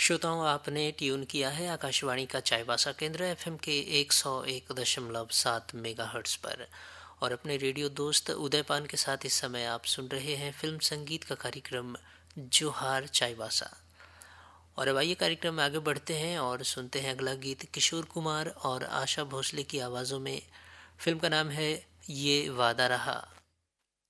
श्रोताओं, आपने ट्यून किया है आकाशवाणी का चाईबासा केंद्र एफएम के 101.7 मेगाहर्ट्ज पर और अपने रेडियो दोस्त उदयपान के साथ इस समय आप सुन रहे हैं फिल्म संगीत का कार्यक्रम जोहार चाईबासा। और अब आइए कार्यक्रम में आगे बढ़ते हैं और सुनते हैं अगला गीत किशोर कुमार और आशा भोसले की आवाज़ों में। फिल्म का नाम है ये वादा रहा।